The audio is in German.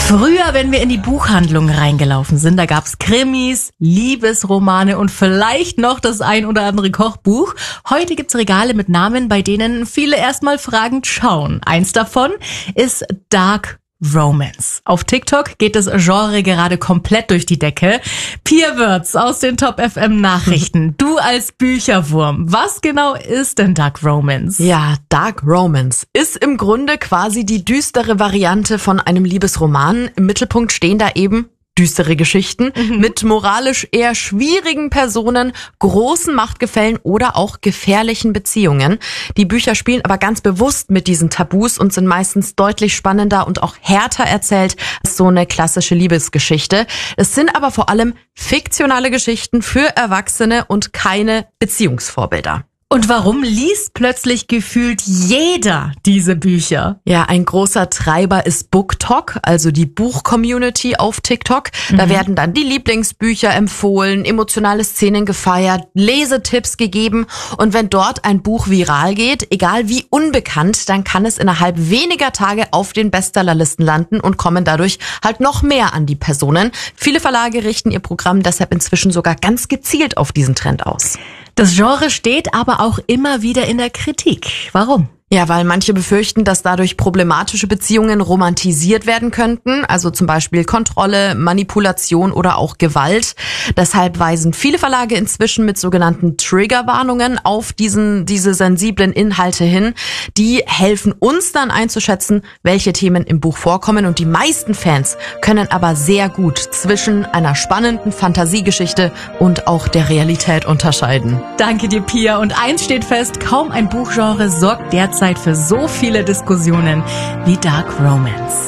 Früher, wenn wir in die Buchhandlung reingelaufen sind, da gab's Krimis, Liebesromane und vielleicht noch das ein oder andere Kochbuch. Heute gibt's Regale mit Namen, bei denen viele erstmal fragend schauen. Eins davon ist Dark Romance. Auf TikTok geht das Genre gerade komplett durch die Decke. Pia Würz aus den Top FM Nachrichten. Du als Bücherwurm, was genau ist denn Dark Romance? Ja, Dark Romance ist im Grunde quasi die düstere Variante von einem Liebesroman. Im Mittelpunkt stehen da eben düstere Geschichten mit moralisch eher schwierigen Personen, großen Machtgefällen oder auch gefährlichen Beziehungen. Die Bücher spielen aber ganz bewusst mit diesen Tabus und sind meistens deutlich spannender und auch härter erzählt als so eine klassische Liebesgeschichte. Es sind aber vor allem fiktionale Geschichten für Erwachsene und keine Beziehungsvorbilder. Und warum liest plötzlich gefühlt jeder diese Bücher? Ja, ein großer Treiber ist BookTok, also die Buch-Community auf TikTok. Da werden dann die Lieblingsbücher empfohlen, emotionale Szenen gefeiert, Lesetipps gegeben. Und wenn dort ein Buch viral geht, egal wie unbekannt, dann kann es innerhalb weniger Tage auf den Bestsellerlisten landen und kommen dadurch halt noch mehr an die Personen. Viele Verlage richten ihr Programm deshalb inzwischen sogar ganz gezielt auf diesen Trend aus. Das Genre steht aber auch immer wieder in der Kritik. Warum? Ja, weil manche befürchten, dass dadurch problematische Beziehungen romantisiert werden könnten, also zum Beispiel Kontrolle, Manipulation oder auch Gewalt. Deshalb weisen viele Verlage inzwischen mit sogenannten Triggerwarnungen auf diese sensiblen Inhalte hin. Die helfen uns dann einzuschätzen, welche Themen im Buch vorkommen, und die meisten Fans können aber sehr gut zwischen einer spannenden Fantasiegeschichte und auch der Realität unterscheiden. Danke dir, Pia. Und eins steht fest, kaum ein Buchgenre sorgt derzeit für so viele Diskussionen wie Dark Romance.